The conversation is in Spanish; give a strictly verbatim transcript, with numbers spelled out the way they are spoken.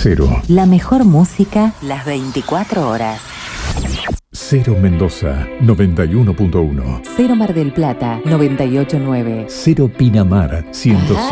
Cero. La mejor música las veinticuatro horas. Cero Mendoza, noventa y uno punto uno. Cero Mar del Plata, noventa y ocho punto nueve. Cero Pinamar, ciento siete.